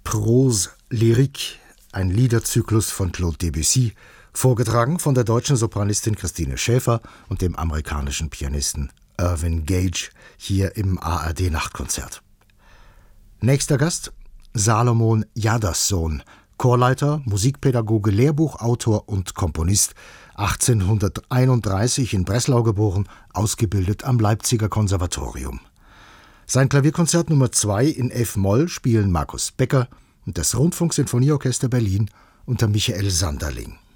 Prose Lyrique, ein Liederzyklus von Claude Debussy, vorgetragen von der deutschen Sopranistin Christine Schäfer und dem amerikanischen Pianisten Irvin Gage, hier im ARD-Nachtkonzert. Nächster Gast: Salomon Jadassohn, Chorleiter, Musikpädagoge, Lehrbuchautor und Komponist, 1831 in Breslau geboren, ausgebildet am Leipziger Konservatorium. Sein Klavierkonzert Nummer 2 in F-Moll spielen Markus Becker und das Rundfunksinfonieorchester Berlin unter Michael Sanderling.